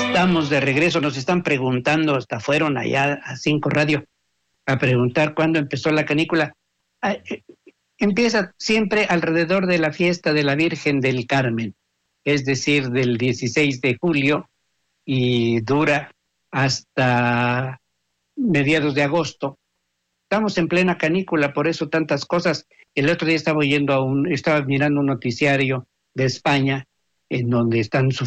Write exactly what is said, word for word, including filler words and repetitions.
Estamos de regreso, nos están preguntando, hasta fueron allá a Cinco Radio a preguntar cuándo empezó la canícula. Ah, eh, Empieza siempre alrededor de la fiesta de la Virgen del Carmen, es decir, del dieciséis de julio y dura hasta mediados de agosto. Estamos en plena canícula, por eso tantas cosas. El otro día estaba oyendo a un, estaba mirando un noticiario de España en donde están sufriendo